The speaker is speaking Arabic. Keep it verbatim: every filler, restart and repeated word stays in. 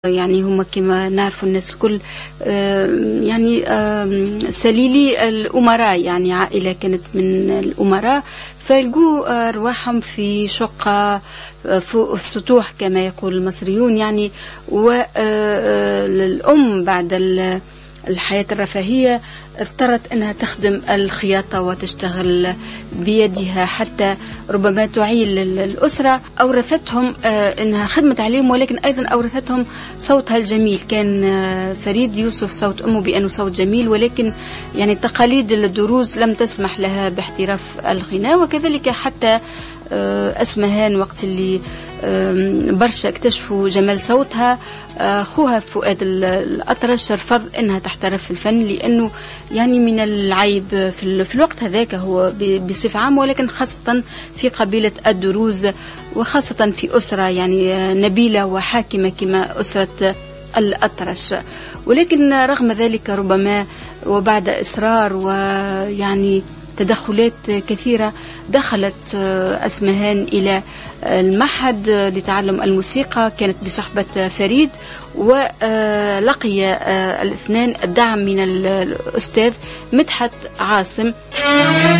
يعني هم كما نعرف الناس الكل يعني سليلي الأمراء، يعني عائلة كانت من الأمراء، فلقوا أرواحهم في شقة فوق السطوح كما يقول المصريون يعني. والأم بعد الحياة الرفاهية اضطرت أنها تخدم الخياطة وتشتغل بيدها حتى ربما تعيل الأسرة. أورثتهم أنها خدمت عليهم، ولكن أيضا أورثتهم صوتها الجميل. كان فريد يوسف صوت أمه بأنه صوت جميل، ولكن يعني تقاليد الدروز لم تسمح لها باحتراف الغناء. وكذلك حتى أسمهان وقت اللي برشا اكتشفوا جمال صوتها، أخوها فؤاد الأطرش رفض أنها تحترف في الفن، لأنه يعني من العيب في, في الوقت هذاك هو بصفة عامة، ولكن خاصة في قبيلة الدروز، وخاصة في أسرة يعني نبيلة وحاكمة كما أسرة الأطرش. ولكن رغم ذلك ربما وبعد إصرار ويعني تدخلات كثيرة دخلت أسمهان إلى المعهد لتعلم الموسيقى، كانت بصحبة فريد، ولقي الاثنان الدعم من الأستاذ مدحت عاصم.